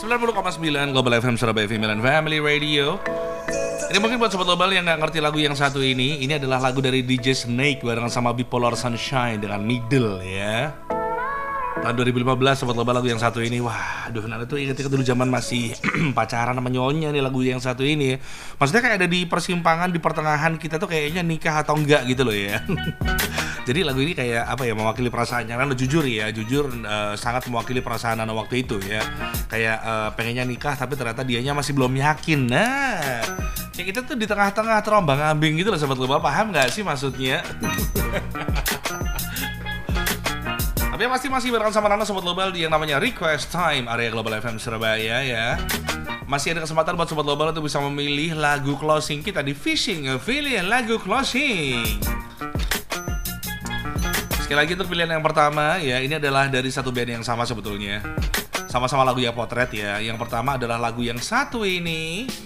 90,9 Global FM Surabaya Female Family Radio. Ini mungkin buat sobat global yang gak ngerti lagu yang satu ini. Ini adalah lagu dari DJ Snake barengan sama Bipolar Sunshine dengan Middle ya. Tahun 2015 sobat global lagu yang satu ini. Wah, aduh, Nana tuh inget dulu zaman masih pacaran sama nyonya nih lagu yang satu ini. Maksudnya kayak ada di persimpangan, di pertengahan kita tuh kayaknya nikah atau enggak gitu loh ya. Jadi lagu ini kayak apa ya, mewakili perasaannya. Nana jujur ya, sangat mewakili perasaan Nana waktu itu ya. Kayak pengennya nikah tapi ternyata dianya masih belum yakin. Nah, kayak kita tuh di tengah-tengah terombang-ambing gitu loh sobat global. Paham gak sih maksudnya? Tapi masih barengan sama Nana sobat global di yang namanya Request Time area Global FM Surabaya ya. Masih ada kesempatan buat sobat global untuk bisa memilih lagu closing kita di Fishing. Pilih lagu closing. Sekali lagi untuk pilihan yang pertama ya, ini adalah dari satu band yang sama sebetulnya. Sama-sama lagu ya, Potret ya. Yang pertama adalah lagu yang satu ini.